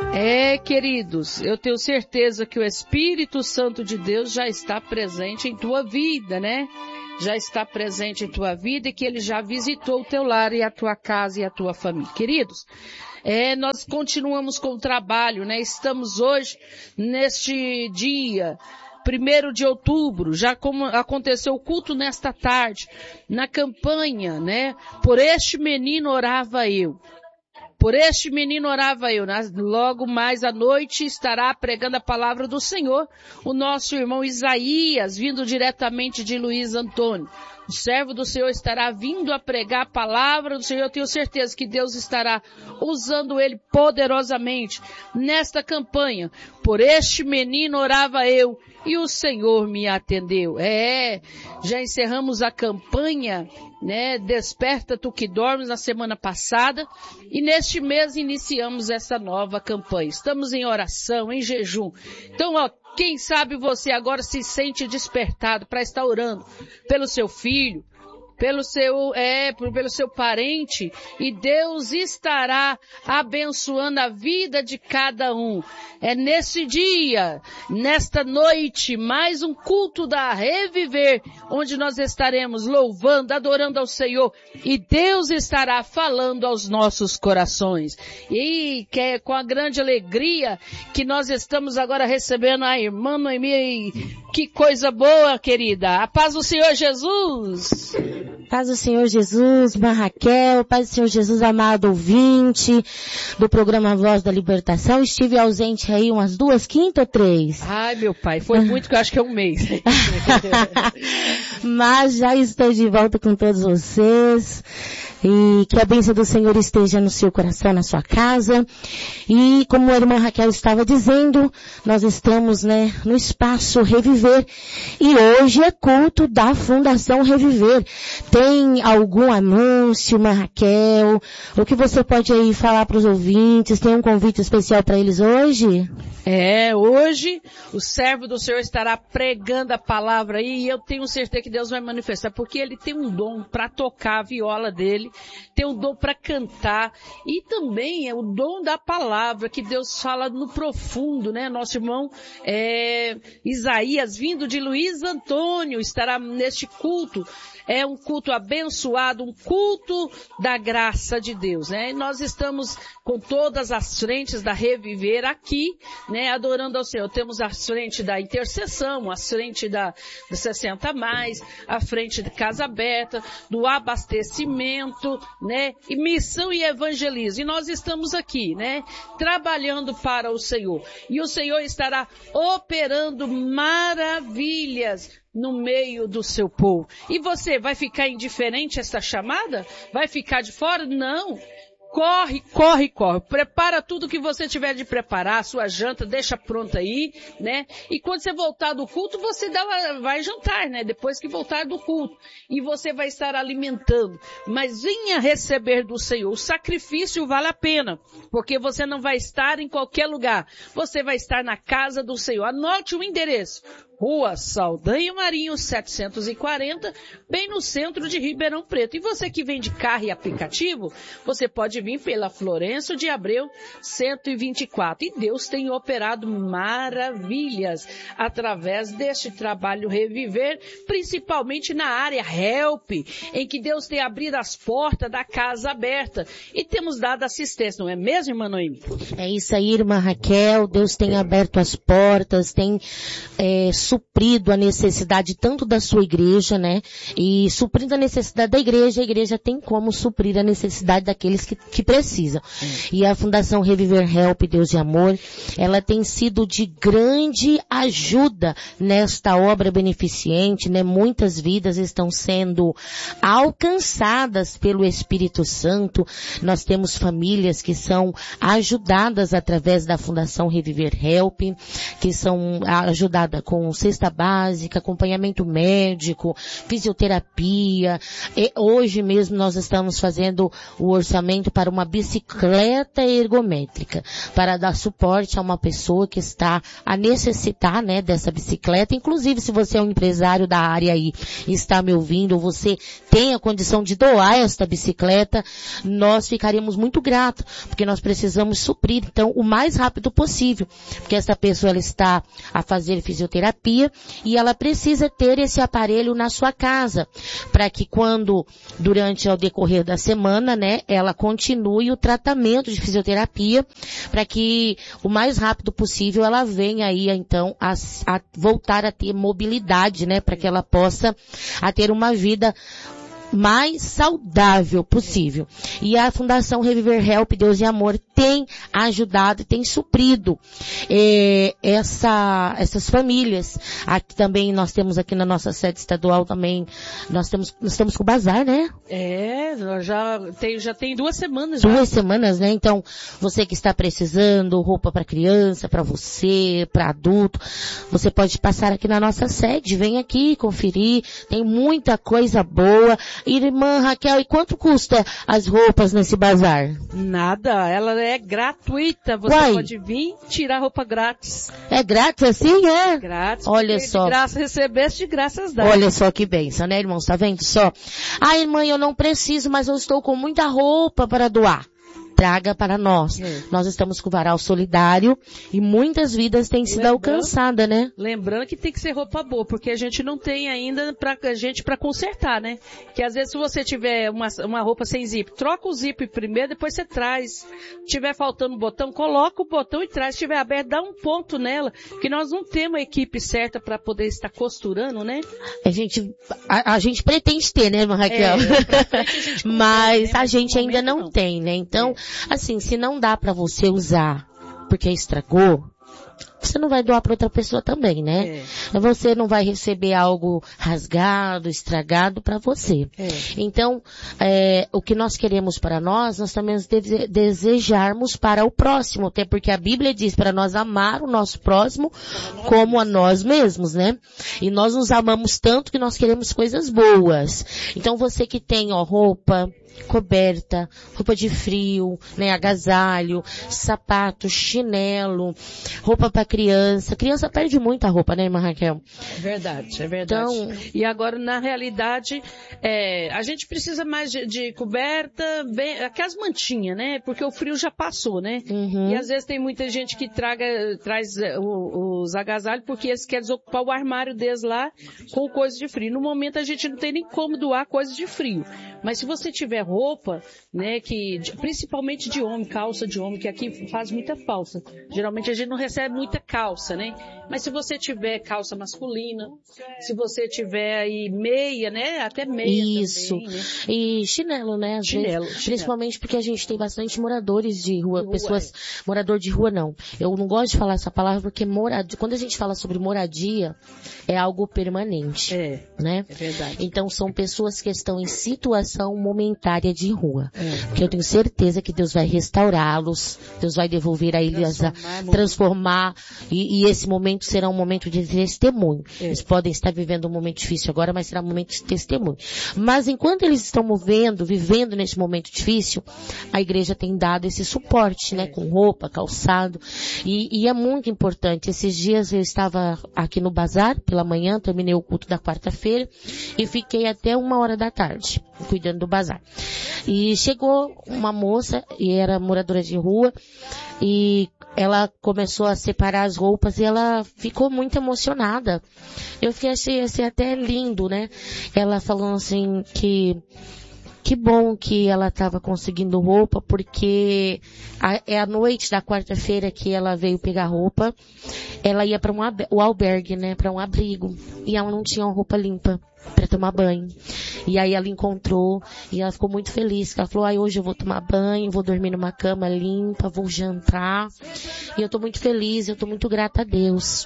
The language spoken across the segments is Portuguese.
Queridos, eu tenho certeza que o Espírito Santo de Deus já está presente em tua vida, né? Já está presente em tua vida e que Ele já visitou o teu lar e a tua casa e a tua família. Queridos, nós continuamos com o trabalho, né? Estamos hoje, neste dia, 1º de outubro, já como aconteceu o culto nesta tarde, na campanha, né? Por este menino orava eu. Por este menino orava eu. Logo mais à noite estará pregando a palavra do Senhor o nosso irmão Isaías, vindo diretamente de Luiz Antônio. O servo do Senhor estará vindo a pregar a palavra do Senhor. Eu tenho certeza que Deus estará usando ele poderosamente nesta campanha. Por este menino orava eu e o Senhor me atendeu. Já encerramos a campanha, né? Desperta tu que dormes na semana passada e neste mês iniciamos essa nova campanha. Estamos em oração, em jejum. Então, quem sabe você agora se sente despertado para estar orando pelo seu filho, pelo seu parente, e Deus estará abençoando a vida de cada um. É nesse dia, nesta noite, mais um culto da Reviver, onde nós estaremos louvando, adorando ao Senhor, e Deus estará falando aos nossos corações. E que é com a grande alegria que nós estamos agora recebendo a irmã Noemi. Que coisa boa, querida. A paz do Senhor Jesus. Paz do Senhor Jesus, irmã Raquel, paz do Senhor Jesus, amado ouvinte do programa Voz da Libertação. Estive ausente aí umas 2 quintas ou 3. Ai, meu pai, foi muito que eu acho que é um mês. Mas já estou de volta com todos vocês. E que a bênção do Senhor esteja no seu coração, na sua casa. E como a irmã Raquel estava dizendo, nós estamos, né, no espaço Reviver. E hoje é culto da Fundação Reviver. Tem algum anúncio, irmã Raquel? O que você pode aí falar para os ouvintes? Tem um convite especial para eles hoje? Hoje o servo do Senhor estará pregando a palavra aí, e eu tenho certeza que Deus vai manifestar, porque ele tem um dom para tocar a viola dele, tem um dom para cantar, e também é o dom da palavra, que Deus fala no profundo, né? Nosso irmão Isaías, vindo de Luiz Antônio, estará neste culto. É um culto abençoado, um culto da graça de Deus, né? E nós estamos com todas as frentes da Reviver aqui, né? Adorando ao Senhor. Temos a frente da intercessão, a frente da 60 mais, a frente de Casa Aberta, do abastecimento, né? E missão e evangelismo. E nós estamos aqui, né? Trabalhando para o Senhor. E o Senhor estará operando maravilhas no meio do seu povo. E você vai ficar indiferente a essa chamada? Vai ficar de fora? Não. Corre, corre, corre. Prepara tudo que você tiver de preparar, a sua janta, deixa pronta aí, né? E quando você voltar do culto, você vai jantar, né? Depois que voltar do culto. E você vai estar alimentando. Mas venha receber do Senhor. O sacrifício vale a pena, porque você não vai estar em qualquer lugar. Você vai estar na casa do Senhor. Anote o endereço. Rua Saldanha Marinho 740, bem no centro de Ribeirão Preto. E você que vem de carro e aplicativo, você pode vir pela Florencio de Abreu 124. E Deus tem operado maravilhas através deste trabalho Reviver, principalmente na área Help, em que Deus tem abrido as portas da Casa Aberta. E temos dado assistência, não é mesmo, irmã Noemi? É isso aí, irmã Raquel. Deus tem aberto as portas, tem suprido a necessidade tanto da sua igreja, né? E suprindo a necessidade da igreja, a igreja tem como suprir a necessidade daqueles que precisam. E a Fundação Reviver Help, Deus de Amor, ela tem sido de grande ajuda nesta obra beneficente, né? Muitas vidas estão sendo alcançadas pelo Espírito Santo. Nós temos famílias que são ajudadas através da Fundação Reviver Help, que são ajudadas com cesta básica, acompanhamento médico, fisioterapia. E hoje mesmo nós estamos fazendo o orçamento para uma bicicleta ergométrica, para dar suporte a uma pessoa que está a necessitar, né, dessa bicicleta. Inclusive, se você é um empresário da área aí e está me ouvindo, ou você tem a condição de doar esta bicicleta, nós ficaríamos muito gratos, porque nós precisamos suprir, então, o mais rápido possível, porque essa pessoa ela está a fazer fisioterapia e ela precisa ter esse aparelho na sua casa, para que durante o decorrer da semana, né, ela continue o tratamento de fisioterapia, para que o mais rápido possível ela venha aí, então, a voltar a ter mobilidade, né, para que ela possa a ter uma vida mais saudável possível. E a Fundação Reviver Help, Deus e Amor, tem ajudado, tem suprido essas famílias. Aqui também nós temos aqui na nossa sede estadual também, nós estamos com o bazar, né? Já tem 2 semanas. 2 semanas, né? Então, você que está precisando, roupa para criança, para você, para adulto, você pode passar aqui na nossa sede, vem aqui conferir, tem muita coisa boa. Irmã Raquel, e quanto custa as roupas nesse bazar? Nada, ela é gratuita, você pode vir tirar roupa grátis. É grátis assim, é? Grátis. Olha só. De graça recebeste, de graças dá. Olha só que bênção, né, irmãos? Tá vendo só? Irmã, eu não preciso, mas eu estou com muita roupa para doar. Traga para nós. Nós estamos com o varal solidário e muitas vidas têm sido alcançadas, né? Lembrando que tem que ser roupa boa, porque a gente não tem ainda pra consertar, né? Que às vezes se você tiver uma roupa sem zip, troca o zip primeiro, depois você traz. Se tiver faltando botão, coloca o botão e traz. Se tiver aberto, dá um ponto nela, que nós não temos a equipe certa para poder estar costurando, né? A gente pretende ter, né, irmã Raquel? Mas a gente ainda não tem, né? Então, assim, se não dá pra você usar porque estragou, você não vai doar para outra pessoa também, né? Você não vai receber algo rasgado, estragado para você. Então, o que nós queremos para nós também desejarmos para o próximo, até porque a Bíblia diz para nós amar o nosso próximo como a nós mesmos, né? E nós nos amamos tanto que nós queremos coisas boas. Então, você que tem, roupa, coberta, roupa de frio, né, agasalho, sapato, chinelo, roupa para criança. Criança perde muita roupa, né, irmã Raquel? É verdade. Então, e agora, na realidade, a gente precisa mais de coberta, aquelas mantinhas, né? Porque o frio já passou, né? E às vezes tem muita gente que traz os agasalhos porque eles querem ocupar o armário deles lá com coisas de frio. No momento a gente não tem nem como doar coisas de frio. Mas se você tiver roupa, né, principalmente de homem, calça de homem, que aqui faz muita falta. Geralmente a gente não recebe muita calça, né? Mas se você tiver calça masculina, se você tiver aí meia, né? Até meia. Isso. Também, né? E chinelo, né? Chinelo. Principalmente porque a gente tem bastante moradores de rua, morador de rua não. Eu não gosto de falar essa palavra porque quando a gente fala sobre moradia, é algo permanente. Né? É verdade. Então são pessoas que estão em situação momentária de rua. Porque eu tenho certeza que Deus vai restaurá-los, Deus vai devolver a eles, transformar, e esse momento será um momento de testemunho. Eles podem estar vivendo um momento difícil agora, mas será um momento de testemunho. Mas enquanto eles estão vivendo nesse momento difícil, a igreja tem dado esse suporte, né, com roupa, calçado, e é muito importante. Esses dias eu estava aqui no bazar pela manhã, terminei o culto da quarta-feira e fiquei até 1h da tarde cuidando do bazar. E chegou uma moça, e era moradora de rua, e ela começou a separar as roupas e ela ficou muito emocionada. Eu achei assim até lindo, né? Ela falou assim que bom que ela estava conseguindo roupa, porque é a noite da quarta-feira que ela veio pegar roupa. Ela ia para o albergue, né, para um abrigo, e ela não tinha uma roupa limpa. para tomar banho. E aí ela encontrou e ela ficou muito feliz. Ela falou, hoje eu vou tomar banho, vou dormir numa cama limpa, vou jantar. E eu tô muito feliz, eu tô muito grata a Deus.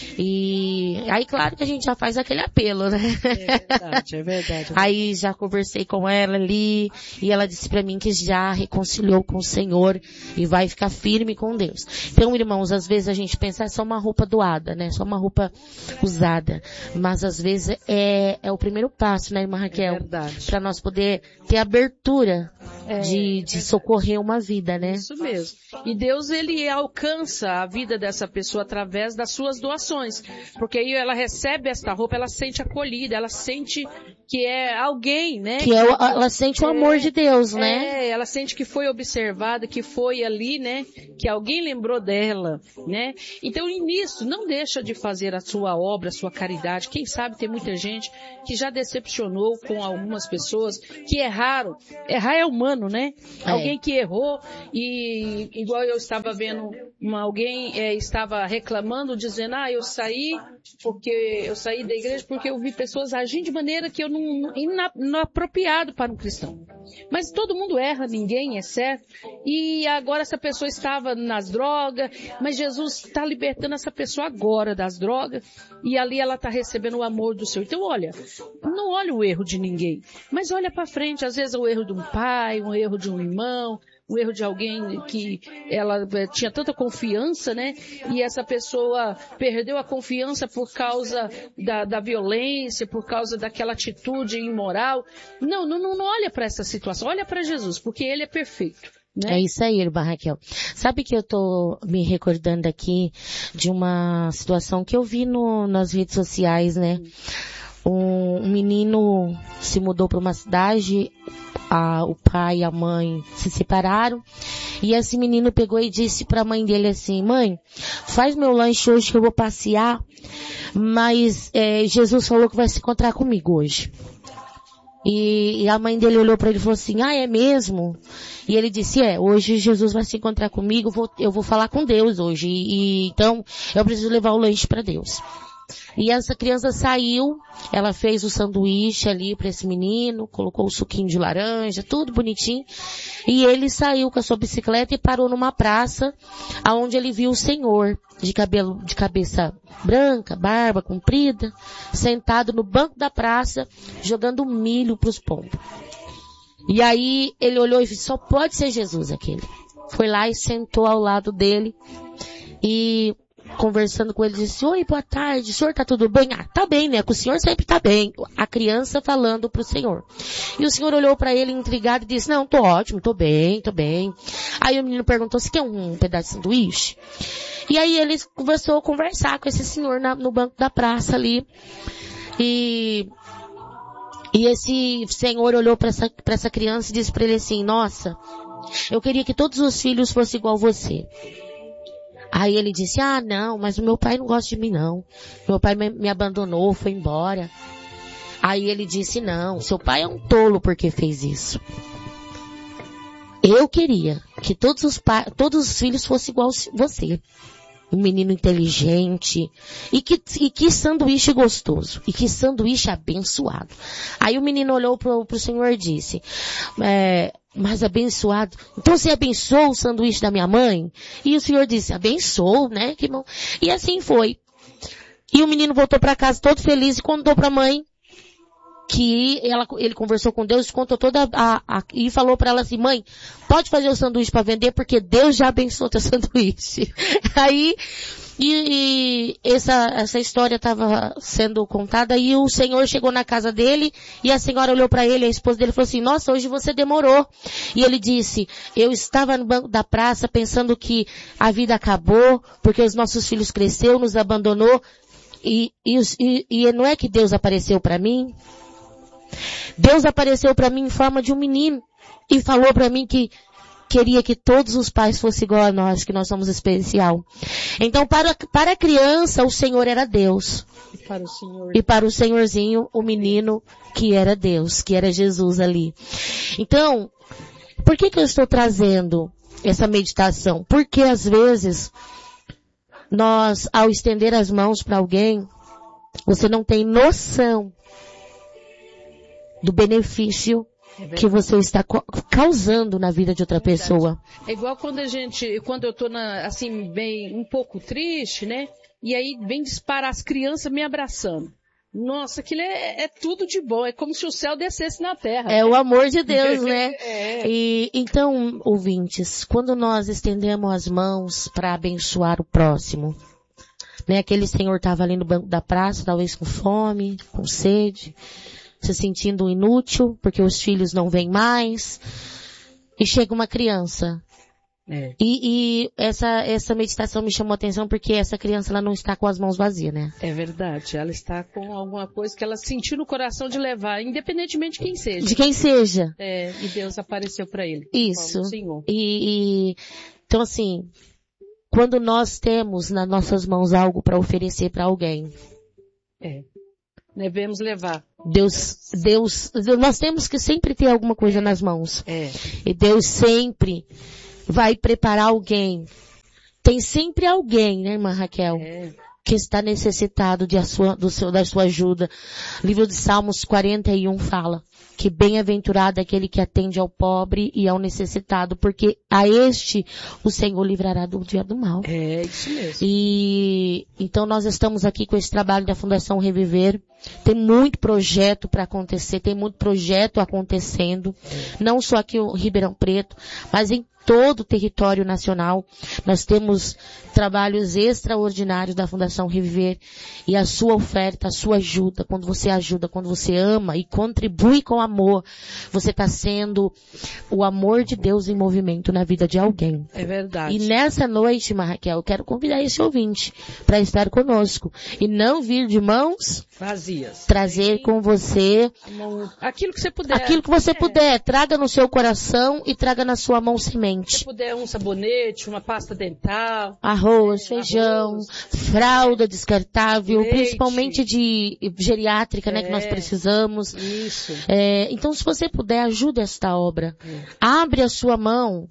E aí, claro que a gente já faz aquele apelo, né? É verdade. Aí já conversei com ela ali e ela disse pra mim que já reconciliou com o Senhor e vai ficar firme com Deus. Então, irmãos, às vezes a gente pensa, é só uma roupa doada, né? Só uma roupa usada. Mas às vezes é o primeiro passo, né, irmã Raquel? É verdade. Pra nós poder ter abertura de socorrer uma vida, né? Isso mesmo. E Deus, ele alcança a vida dessa pessoa através das suas doações. Porque aí ela recebe esta roupa, ela sente acolhida, ela sente que é alguém, né? Ela sente o amor de Deus, né? Ela sente que foi observada, que foi ali, né? Que alguém lembrou dela, né? Então, nisso, não deixa de fazer a sua obra, a sua caridade. Quem sabe tem muita gente que já decepcionou com algumas pessoas, que erraram. Errar é humano, né? Alguém que errou e, igual eu estava vendo, alguém estava reclamando, dizendo, eu saí da igreja porque eu vi pessoas agindo de maneira que eu não inapropriado para um cristão. Mas todo mundo erra, ninguém é certo. E agora essa pessoa estava nas drogas, mas Jesus está libertando essa pessoa agora das drogas, e ali ela está recebendo o amor do Senhor. Então olha, não olha o erro de ninguém, mas olha para frente. Às vezes é o erro de um pai, um erro de um irmão, o erro de alguém que ela tinha tanta confiança, né? E essa pessoa perdeu a confiança por causa da violência, por causa daquela atitude imoral. Não olha para essa situação, olha para Jesus, porque Ele é perfeito. Né? É isso aí, irmã Raquel. Sabe que eu tô me recordando aqui de uma situação que eu vi nas redes sociais, né? Um menino se mudou para uma cidade, o pai e a mãe se separaram, e esse menino pegou e disse para a mãe dele assim, mãe, faz meu lanche hoje que eu vou passear, mas Jesus falou que vai se encontrar comigo hoje. E a mãe dele olhou para ele e falou assim, é mesmo? E ele disse, hoje Jesus vai se encontrar comigo, eu vou falar com Deus hoje, então eu preciso levar o lanche para Deus. E essa criança saiu, ela fez o sanduíche ali para esse menino, colocou o suquinho de laranja, tudo bonitinho. E ele saiu com a sua bicicleta e parou numa praça, aonde ele viu o Senhor, de cabeça branca, barba comprida, sentado no banco da praça, jogando milho para os pombos. E aí ele olhou e disse, só pode ser Jesus aquele. Foi lá e sentou ao lado dele e conversando com ele, disse, oi, boa tarde, o senhor tá tudo bem? Tá bem, né? Que o senhor sempre tá bem. A criança falando pro senhor. E o senhor olhou pra ele intrigado e disse, não, tô ótimo, tô bem. Aí o menino perguntou, você quer um pedaço de sanduíche? E aí ele começou a conversar com esse senhor no banco da praça ali. E esse senhor olhou pra essa criança e disse pra ele assim, nossa, eu queria que todos os filhos fossem igual você. Aí ele disse, não, mas o meu pai não gosta de mim não. Meu pai me abandonou, foi embora. Aí ele disse, não, seu pai é um tolo porque fez isso. Eu queria que todos os filhos fossem igual você. Um menino inteligente. E que sanduíche gostoso. E que sanduíche abençoado. Aí o menino olhou pro senhor e disse, mas abençoado. Então você abençoou o sanduíche da minha mãe? E o senhor disse, abençoou, né? Que bom. E assim foi. E o menino voltou para casa todo feliz e contou para a mãe que ele conversou com Deus, contou toda e falou para ela assim, mãe, pode fazer o sanduíche para vender porque Deus já abençoou teu sanduíche. Aí, essa história estava sendo contada e o senhor chegou na casa dele e a senhora olhou para ele, a esposa dele falou assim, nossa, hoje você demorou. E ele disse, eu estava no banco da praça pensando que a vida acabou porque os nossos filhos cresceu, nos abandonou e não é que Deus apareceu para mim? Deus apareceu para mim em forma de um menino e falou para mim que queria que todos os pais fossem igual a nós, que nós somos especial. Então, para a criança, o Senhor era Deus. E para o senhorzinho, o menino que era Deus, que era Jesus ali. Então, por que eu estou trazendo essa meditação? Porque às vezes, nós, ao estender as mãos para alguém, você não tem noção do benefício que você está causando na vida de outra pessoa. É igual quando eu tô assim, bem, um pouco triste, né? E aí vem disparar as crianças me abraçando. Nossa, aquilo é tudo de bom. É como se o céu descesse na terra. É o amor de Deus, né? E então, ouvintes, quando nós estendemos as mãos para abençoar o próximo, né? Aquele senhor estava ali no banco da praça, talvez com fome, com sede, se sentindo inútil, porque os filhos não vêm mais, e chega uma criança. E essa meditação me chamou a atenção porque essa criança, ela não está com as mãos vazias, né? É verdade, ela está com alguma coisa que ela sentiu no coração de levar, independentemente de quem seja. De quem seja. E Deus apareceu para ele. Isso. Senhor. Então assim, quando nós temos nas nossas mãos algo para oferecer para alguém, devemos levar. Deus, nós temos que sempre ter alguma coisa nas mãos. E Deus sempre vai preparar alguém. Tem sempre alguém, né, irmã Raquel? Que está necessitado da sua ajuda. O livro de Salmos 41 fala que bem-aventurado é aquele que atende ao pobre e ao necessitado, porque a este o Senhor livrará do dia do mal. É isso mesmo. E então nós estamos aqui com esse trabalho da Fundação Reviver. Tem muito projeto para acontecer, tem muito projeto acontecendo, não só aqui em Ribeirão Preto, mas em todo o território nacional. Nós temos trabalhos extraordinários da Fundação Reviver e a sua oferta, a sua ajuda, quando você ama e contribui com amor, você está sendo o amor de Deus em movimento na vida de alguém. É verdade. E nessa noite, Raquel, eu quero convidar esse ouvinte para estar conosco e não vir de mãos vazias. Trazer com você aquilo que você puder. Aquilo que você puder. Traga no seu coração e traga na sua mão semente. Se puder um sabonete, uma pasta dental. Arroz, feijão, fralda descartável, leite. Principalmente de geriátrica, né, que nós precisamos. Isso. Então se você puder, ajude esta obra. Abre a sua mão.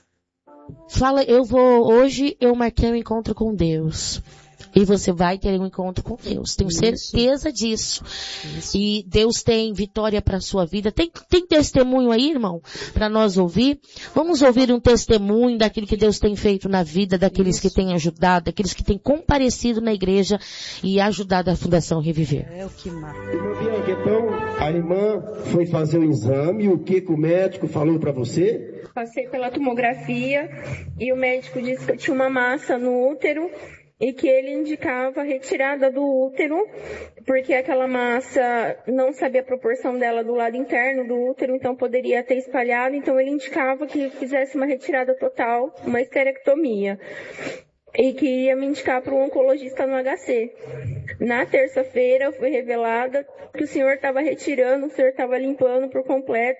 Fala, hoje eu marquei um encontro com Deus. E você vai ter um encontro com Deus. Tenho certeza disso. E Deus tem vitória para a sua vida. Tem testemunho aí, irmão? Para nós ouvir? Vamos ouvir um testemunho daquilo que Deus tem feito na vida, daqueles que têm ajudado, daqueles que têm comparecido na igreja e ajudado a Fundação Reviver. É o que marca. Irmã Bianca, então, a irmã foi fazer o exame, o que o médico falou para você? Passei pela tomografia e o médico disse que eu tinha uma massa no útero e que ele indicava a retirada do útero, porque aquela massa não sabia a proporção dela do lado interno do útero, então poderia ter espalhado, então ele indicava que fizesse uma retirada total, uma esterectomia, e que ia me indicar para um oncologista no HC. Na terça-feira eu fui revelada que o senhor estava retirando, o senhor estava limpando por completo,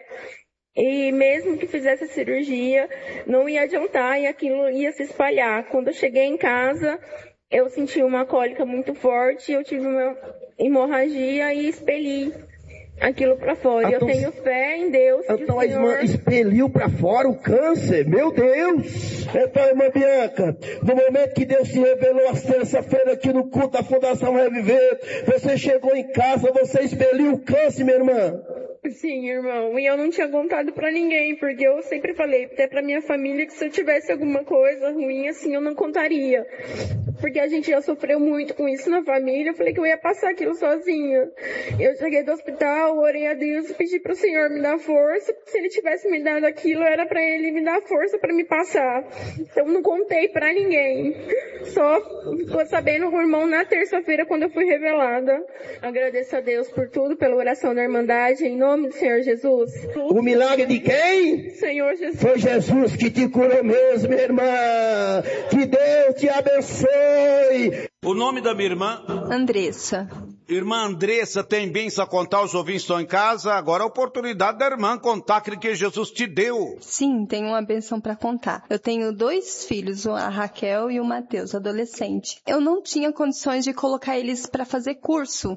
e mesmo que fizesse a cirurgia, não ia adiantar e aquilo ia se espalhar. Quando eu cheguei em casa, eu senti uma cólica muito forte, eu tive uma hemorragia e expeli aquilo para fora. Eu tenho fé em Deus. Então a irmã expeliu para fora o câncer? Meu Deus! Então, irmã Bianca, no momento que Deus se revelou a terça-feira aqui no culto da Fundação Reviver, você chegou em casa, você expeliu o câncer, minha irmã? Sim, irmão. E eu não tinha contado pra ninguém, porque eu sempre falei até pra minha família que se eu tivesse alguma coisa ruim assim, eu não contaria. Porque a gente já sofreu muito com isso na família. Eu falei que eu ia passar aquilo sozinha. Eu cheguei do hospital, orei a Deus e pedi pro Senhor me dar força. Porque se Ele tivesse me dado aquilo, era pra Ele me dar força pra me passar. Então não contei pra ninguém. Só ficou sabendo o irmão na terça-feira quando eu fui revelada. Agradeço a Deus por tudo, pela oração da Irmandade, em nome do Senhor Jesus. O milagre de quem? Senhor Jesus. Foi Jesus que te curou mesmo, minha irmã. Que Deus te abençoe. O nome da minha irmã? Andressa. Irmã Andressa, tem bênção a contar, os ouvintes estão em casa, agora a oportunidade da irmã contar aquilo que Jesus te deu. Sim, tenho uma bênção para contar. Eu tenho 2 filhos, a Raquel e o Mateus, adolescente. Eu não tinha condições de colocar eles para fazer curso,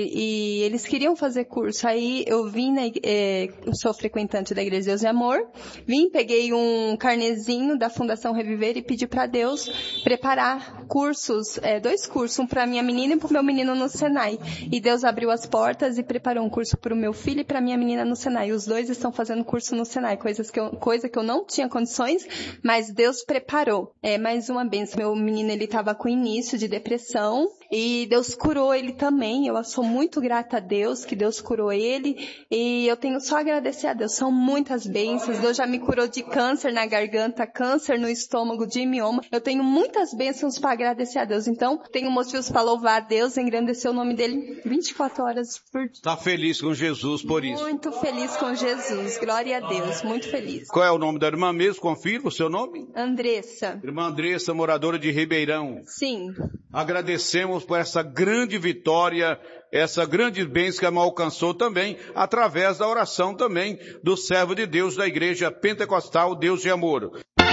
e eles queriam fazer curso. Aí eu vim, eu sou frequentante da Igreja Deus e Amor, peguei um carnezinho da Fundação Reviver e pedi para Deus preparar cursos, 2 cursos, um para minha menina e para o meu menino no Senai. Senai. E Deus abriu as portas e preparou um curso para o meu filho e para minha menina no Senai. Os dois estão fazendo curso no Senai, coisa que eu não tinha condições, mas Deus preparou. É mais uma bênção. Meu menino, ele estava com início de depressão e Deus curou ele também. Eu sou muito grata a Deus que Deus curou ele e eu tenho só a agradecer a Deus. São muitas bênçãos. Deus já me curou de câncer na garganta, câncer no estômago, de mioma. Eu tenho muitas bênçãos para agradecer a Deus. Então, tenho motivos para louvar a Deus, engrandecer o nome dele 24 horas por dia. Está feliz com Jesus por isso? Muito feliz com Jesus. Glória a Deus. Muito feliz. Qual é o nome da irmã mesmo? Confirma o seu nome? Andressa. Irmã Andressa, moradora de Ribeirão. Sim. Agradecemos por essa grande vitória, essa grande bênção que a irmã alcançou também, através da oração também do servo de Deus da Igreja Pentecostal Deus de Amor.